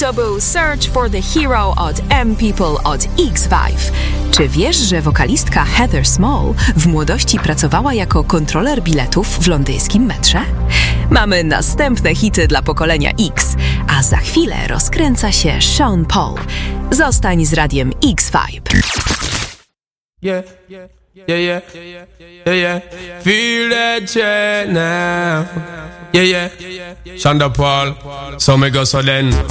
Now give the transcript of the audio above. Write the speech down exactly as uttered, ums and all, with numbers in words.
To był Search for the Hero od M-People od X Five. Czy wiesz, że wokalistka Heather Small w młodości pracowała jako kontroler biletów w londyńskim metrze? Mamy następne hity dla pokolenia X, a za chwilę rozkręca się Sean Paul. Zostań z radiem X Five. Yeah, yeah, yeah, yeah, yeah. Feel that jet now. Yeah, yeah. Sean Paul, so me go so then.